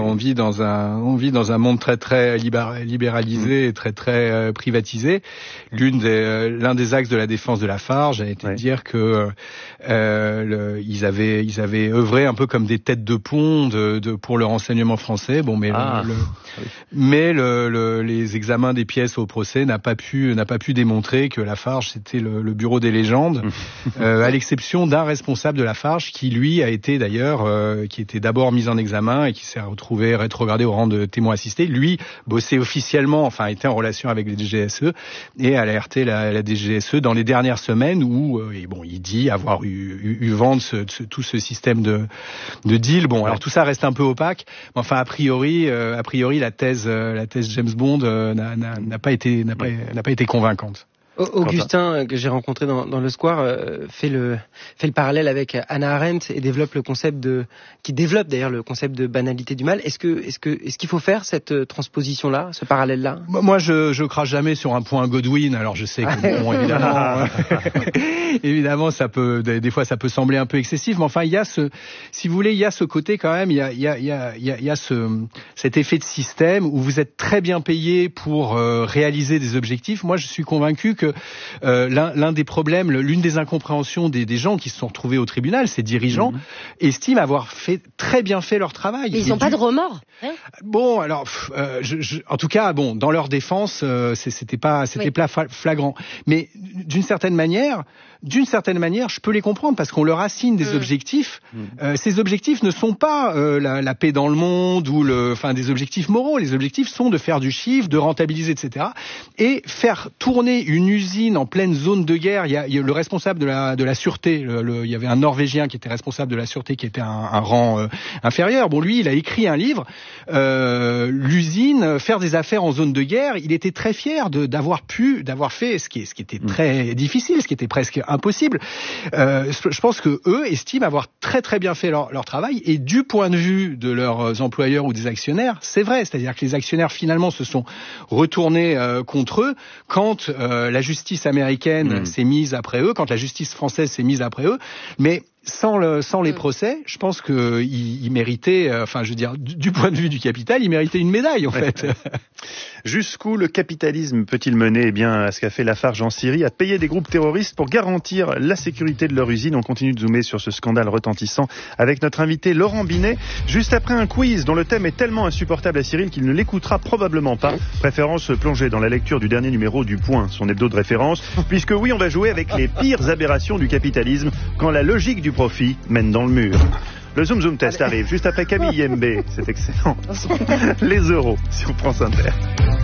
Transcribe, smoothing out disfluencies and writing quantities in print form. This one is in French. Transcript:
on vit dans un monde très très libéralisé et très très privatisé. L'un des axes de la défense de Lafarge a été de dire que ils avaient œuvré un peu comme des têtes de pont pour le renseignement français. Bon, mais les examens des pièces au procès n'a pas pu démontrer que Lafarge c'était le bureau des légendes, à l'exception d'un responsable de Lafarge qui lui a été d'ailleurs qui était d'abord mis en examen et qui s'est retrouvé rétrogradé au rang de témoin assisté. Lui bossait officiellement, enfin était en relation avec les DGSE et a alerté la DGSE dans les dernières semaines où il dit avoir eu vent de tout ce système de deal. Bon, alors tout ça reste un peu opaque, mais enfin a priori la thèse James Bond n'a pas été convaincante. Augustin, que j'ai rencontré dans le Square, fait le parallèle avec Hannah Arendt et développe le concept de banalité du mal. Est-ce qu'il faut faire cette transposition-là, ce parallèle-là? Moi, je crache jamais sur un point Godwin. Alors, je sais que bon, évidemment, ça peut, des fois, ça peut sembler un peu excessif, mais enfin, il y a ce côté quand même, il y a cet effet de système où vous êtes très bien payé pour réaliser des objectifs. Moi, je suis convaincu que l'un des problèmes, l'une des incompréhensions des gens qui se sont retrouvés au tribunal, ces dirigeants, estiment avoir très bien fait leur travail. Mais ils n'ont pas de remords. Hein, bon, alors, en tout cas, bon, dans leur défense, c'était pas flagrant. Mais d'une certaine manière, je peux les comprendre parce qu'on leur assigne des objectifs. Ces objectifs ne sont pas la paix dans le monde ou des objectifs moraux. Les objectifs sont de faire du chiffre, de rentabiliser, etc. Et faire tourner une usine en pleine zone de guerre. Il y a le responsable de la sûreté. Il y avait un Norvégien qui était responsable de la sûreté, qui était un rang inférieur. Bon, lui, il a écrit un livre. L'usine, faire des affaires en zone de guerre. Il était très fier d'avoir fait ce qui était très difficile, ce qui était presque impossible. Je pense que eux estiment avoir très très bien fait leur travail, et du point de vue de leurs employeurs ou des actionnaires, c'est vrai. C'est-à-dire que les actionnaires finalement se sont retournés contre eux quand la justice américaine s'est mise après eux, quand la justice française s'est mise après eux, mais sans les procès, je pense que il méritait, du point de vue du capital, il méritait une médaille en fait. Jusqu'où le capitalisme peut-il mener? Eh bien, à ce qu'a fait Lafarge en Syrie, à payer des groupes terroristes pour garantir la sécurité de leur usine. On continue de zoomer sur ce scandale retentissant avec notre invité Laurent Binet, juste après un quiz dont le thème est tellement insupportable à Cyril qu'il ne l'écoutera probablement pas, préférant se plonger dans la lecture du dernier numéro du Point, son hebdo de référence, puisque oui, on va jouer avec les pires aberrations du capitalisme quand la logique du profit mène dans le mur. Le Zoom Zoom Test arrive juste après Camille Yembe. C'est excellent. Les euros sur France Inter.